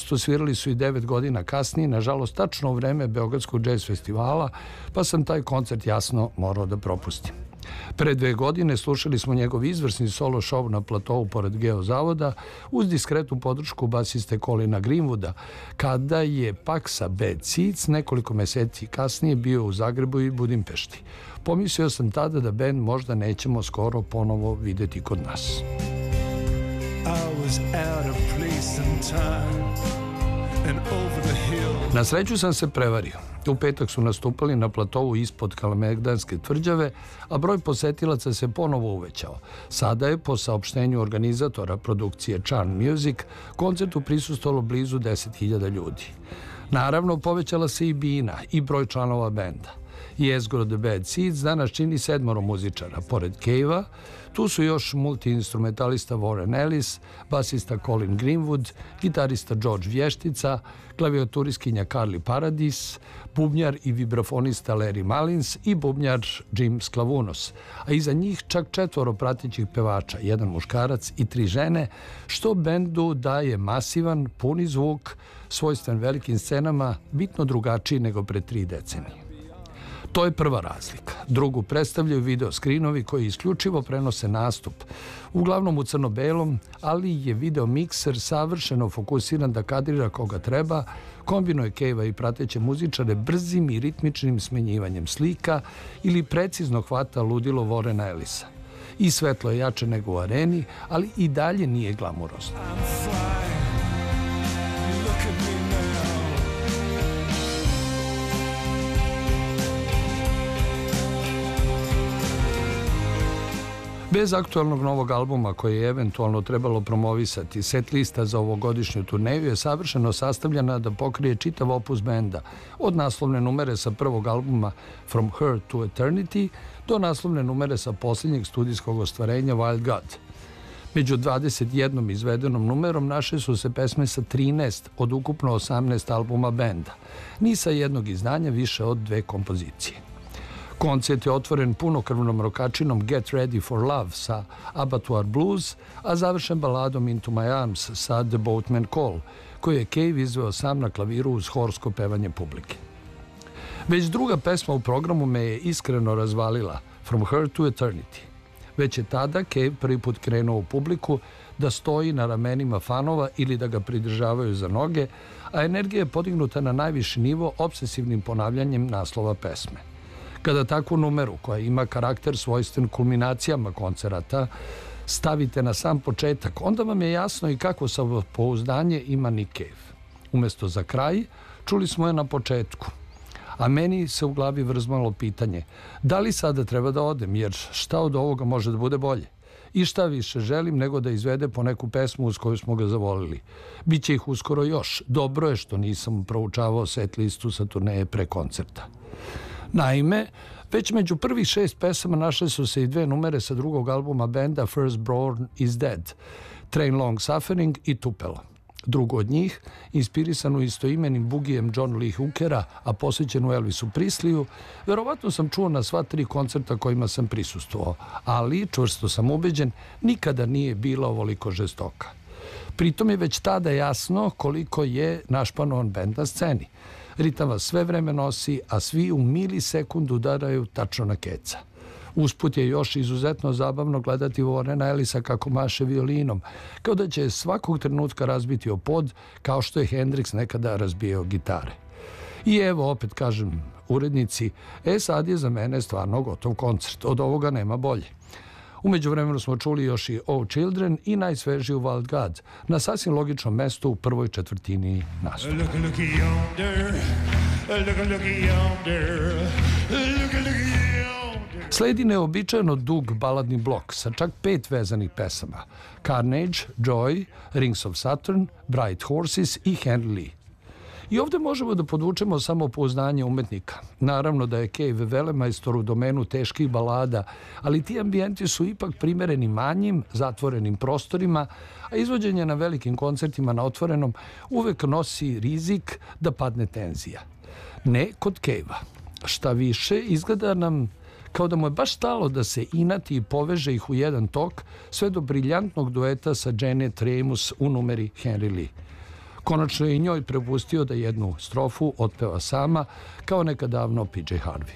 Isto svirali su i 9 godina kasnije, nažalost tačno u vreme Beogradskog jazz festivala, pa sam taj koncert jasno morao da propustim. Pre 2 godine slušali smo njegov izvrsni solo show na platovu pored Geozavoda uz diskretnu podršku basiste Colina Greenwooda, kada je pak sa Bad Seeds nekoliko meseci kasnije bio u Zagrebu i Budimpešti. Pomislio sam tada da bend možda nećemo skoro ponovo videti kod nas. Na sreću sam se prevario. U petak su nastupali na platovu ispod Kalemegdanske tvrđave, a broj posetilaca se ponovo uvećao. Sada je, po saopštenju organizatora produkcije Charm Music, koncertu prisustvovalo blizu 10.000 ljudi. Naravno, povećala se i bina i broj članova benda. Jezgro The Bad Seeds danas čini 7 muzičara. Pored Cave-a, tu su još multiinstrumentalista Warren Ellis, basista Colin Greenwood, gitarista George Vještica, klaviaturiskinja Carly Paradis, bubnjar i vibrafonista Larry Mullins i bubnjar Jim Sclavunos, a iza njih čak 4 pratećih pevača, 1 muškarac i 3 žene, što bendu daje masivan, puni zvuk, svojstven velikim scenama, bitno drugačiji nego pre 3 decenije. To je prva razlika. Drugu predstavljaju video skrinovi koji isključivo prenose nastup, uglavnom u crno-belom, ali je video mikser savršeno fokusiran da kadrira koga treba, kombinuje Cave-a i prateće muzičare brzim i ritmičnim smenjivanjem slika ili precizno hvata ludilo Warrena Ellisa. I svetlo je jače nego u areni, ali i dalje nije glamurozno. Bez aktualnog novog albuma koji je eventualno trebalo promovisati, set lista za ovogodišnju turneju je savršeno sastavljena da pokrije čitav opus benda, od naslovne numere sa prvog albuma From Her to Eternity do naslovne numere sa posljednjeg studijskog ostvarenja Wild God. Među 21 izvedenom numerom naše su se pesme sa 13 od ukupno 18 albuma benda, ni sa jednog izdanja više od 2 kompozicije. Koncert je otvoren punokrvnom rokačinom Get Ready for Love sa Abattoir Blues, a završen baladom Into My Arms sa The Boatman Call, koju je Cave izveo sam na klaviru uz horsko pevanje publike. Već druga pesma u programu me je iskreno razvalila, From Her to Eternity. Već je tada Cave prvi put krenuo u publiku da stoji na ramenima fanova ili da ga pridržavaju za noge, a energija je podignuta na najviši nivo obsesivnim ponavljanjem naslova pesme. Kada takvu numeru, koja ima karakter svojstven kulminacijama koncerata, stavite na sam početak, onda vam je jasno i kako samopouzdanje ima Nick Cave. Umesto za kraj, čuli smo je na početku. A meni se u glavi vrzmalo pitanje, da li sada treba da odem, jer šta od ovoga može da bude bolje? I šta više želim nego da izvede po neku pesmu uz koju smo ga zavolili. Biće ih uskoro još. Dobro je što nisam proučavao set listu sa turneje pre koncerta. Naime, već među prvih 6 pesama našle su se i 2 numere sa drugog albuma benda Firstborn is Dead, Train Long Suffering i Tupelo. Drugo od njih, inspirisanu istoimenim bugijem John Lee Hookera, a posvećenu Elvisu Presleyu, verovatno sam čuo na sva 3 koncerta kojima sam prisustvovao, ali, čvrsto sam ubeđen, nikada nije bila ovoliko žestoka. Pritom je već tada jasno koliko je našpanovan bend na sceni. Ritam vas sve vreme nosi, a svi u milisekundu udaraju tačno na keca. Usput je još izuzetno zabavno gledati Warrena Ellisa kako maše violinom, kao da će svakog trenutka razbiti o pod, kao što je Hendrix nekada razbijao gitare. I evo, opet kažem urednici, sad je za mene stvarno gotov koncert, od ovoga nema bolje. U međuvremenu smo čuli još i Oh Children i najsvežiju Wild God, na sasvim logičnom mestu u prvoj četvrtini nastupa. Sledi neobičajno dug baladni blok sa čak 5 vezanih pesama: Carnage, Joy, Rings of Saturn, Bright Horses i Henry Lee. I ovdje možemo da podvučemo samopouzdanje umetnika. Naravno da je Cave velemajstor u domenu teških balada, ali ti ambijenti su ipak primereni manjim, zatvorenim prostorima, a izvođenje na velikim koncertima na otvorenom uvek nosi rizik da padne tenzija. Ne kod Cave-a. Šta više, izgleda nam kao da mu je baš stalo da se inati i poveže ih u jedan tok, sve do briljantnog dueta sa Janet Ramos u numeri Henry Lee. Konačno je i njoj prepustio da jednu strofu otpeva sama, kao nekad davno PJ Harvey.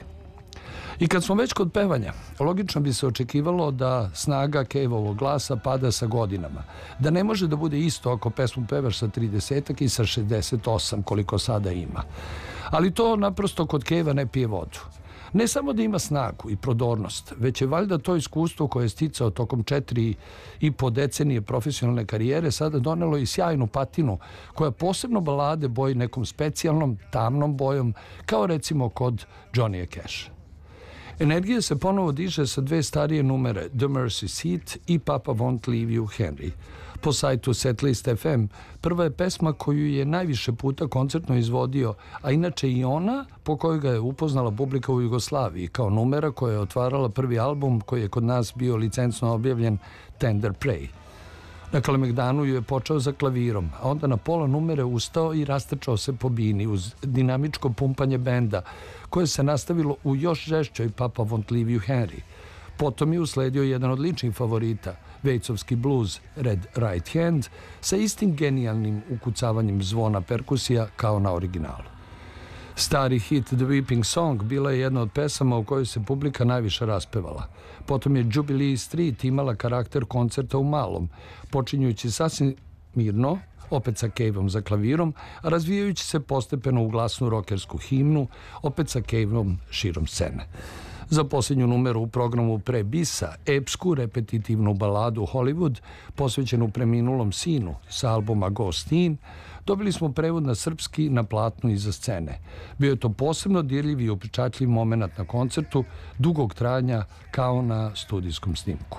I kad smo već kod pevanja, logično bi se očekivalo da snaga Caveovog glasa pada sa godinama. Da ne može da bude isto ako pesmu pevaš sa 30 i sa 68 koliko sada ima. Ali to naprosto kod Cavea ne pije vodu. Ne samo da ima snagu i prodornost, već je valjda to iskustvo koje je sticao tokom 4,5 decenije profesionalne karijere sada donelo i sjajnu patinu koja posebno balade boji nekom specijalnom, tamnom bojom, kao recimo kod Johnnyja Casha. Energija se ponovo diže sa dve starije numere, The Mercy Seat i Papa Won't Leave You Henry. Po sajtu Setlist FM, prva je pesma koju je najviše puta koncertno izvodio, a inače i ona po kojoj ga je upoznala publika u Jugoslaviji, kao numera koja je otvarala prvi album koji je kod nas bio licencno objavljen, Tender Prey. Na Kalemegdanu ju je počeo za klavirom, a onda na pola numere ustao i rastrčao se po bini uz dinamičko pumpanje benda, koje se nastavilo u još žešćoj Papa Won't Leave You Henry. Potom je usledio jedan od ličnih favorita, Vejcovski blues Red Right Hand, sa istim genijalnim ukucavanjem zvona perkusija kao na originalu. Stari hit The Weeping Song bila je jedna od pesama u kojoj se publika najviše raspevala. Potom je Jubilee Street imala karakter koncerta u malom, počinjujući sasvim mirno, opet sa Caveom za klavirom, a razvijajući se postepeno u glasnu rokersku himnu, opet sa Caveom širom scene. Za posljednju numeru u programu pre Bisa, epsku repetitivnu baladu Hollywood, posvećenu preminulom sinu sa albuma Ghost In, dobili smo prevod na srpski na platnu iza scene. Bio je to posebno dirljiv i upečatljiv moment na koncertu, dugog trajanja kao na studijskom snimku.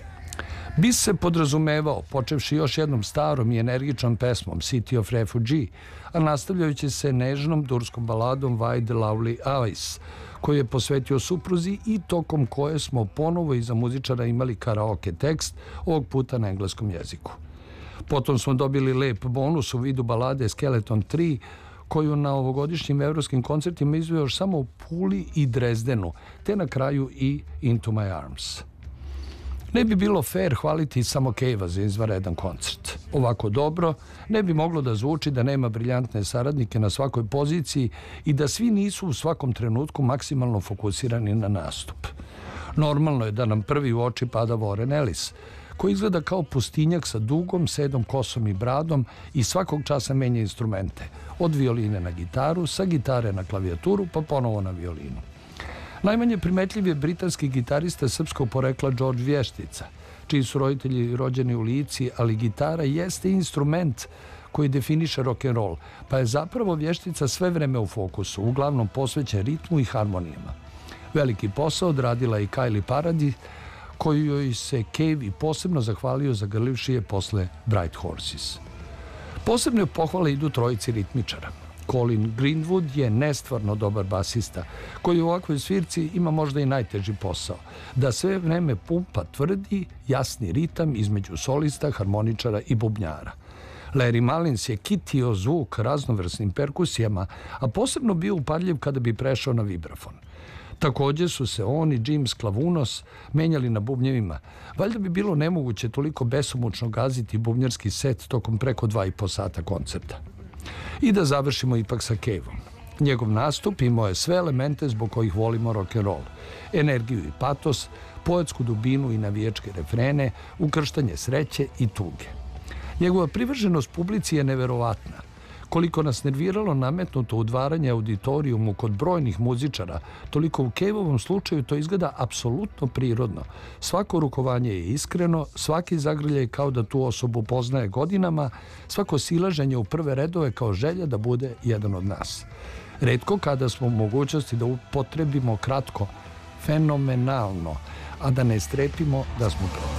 Bis se podrazumevao, počevši još jednom starom i energičnom pesmom City of Refugee, a nastavljajući se nežnom turskom baladom Why the Lovely Eyes, koju je posvetio supruzi i tokom koje smo ponovo iza muzičara imali karaoke tekst, ovog puta na engleskom jeziku. Potom smo dobili lep bonus u vidu balade Skeleton 3, koju na ovogodišnjim evropskim koncertima izveo još samo u Puli i Drezdenu, te na kraju i Into My Arms. Ne bi bilo fair hvaliti samo Cavea za izvanredan koncert. Ovako dobro ne bi moglo da zvuči da nema briljantne saradnike na svakoj poziciji i da svi nisu u svakom trenutku maksimalno fokusirani na nastup. Normalno je da nam prvi u oči pada Warren Ellis, koji izgleda kao pustinjak sa dugom, sedom kosom i bradom i svakog časa menja instrumente, od violine na gitaru, sa gitare na klavijaturu, pa ponovo na violinu. Najmanje primetljiv je britanski gitarista srpskog porekla Đorđe Vještica, čiji su roditelji rođeni u Lici, ali gitara jeste instrument koji definiše rock'n'roll, pa je zapravo Vještica sve vreme u fokusu, uglavnom posvećen ritmu i harmonijama. Veliki posao odradila i Kylie Paradis, koju joj se Cave i posebno zahvalio zagrlivši je posle Bright Horses. Posebne pohvale idu trojici ritmičara. Colin Greenwood je nestvarno dobar basista, koji u ovakvoj svirci ima možda i najteži posao, da sve vreme pumpa tvrdi, jasni ritam između solista, harmoničara i bubnjara. Larry Mullins je kitio zvuk raznovrsnim perkusijama, a posebno bio upadljiv kada bi prešao na vibrafon. Također su se on i Jim Sclavunos menjali na bubnjevima. Valjda bi bilo nemoguće toliko besomučno gaziti bubnjarski set tokom preko 2,5 sata koncerta. I da završimo ipak sa Caveom. Njegov nastup imao je sve elemente zbog kojih volimo rock'n'roll. Energiju i patos, poetsku dubinu i navijačke refrene, ukrštanje sreće i tuge. Njegova privrženost publici je neverovatna. Koliko nas nerviralo nametnuto udvaranje auditorijumu kod brojnih muzičara, toliko u Caveovom slučaju to izgleda apsolutno prirodno. Svako rukovanje je iskreno, svaki zagrljaj kao da tu osobu poznaje godinama, svako silaženje u prve redove kao želja da bude jedan od nas. Retko kada smo u mogućnosti da upotrebimo kratko, fenomenalno, a da ne strepimo da smo protiv.